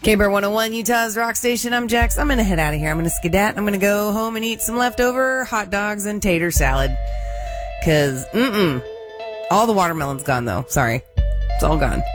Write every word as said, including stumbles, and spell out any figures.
K-Bear one oh one, Utah's rock station. I'm Jax. I'm going to head out of here. I'm going to skedat. I'm going to go home and eat some leftover hot dogs and tater salad. Because, mm-mm. All the watermelon's gone, though. Sorry. It's all gone.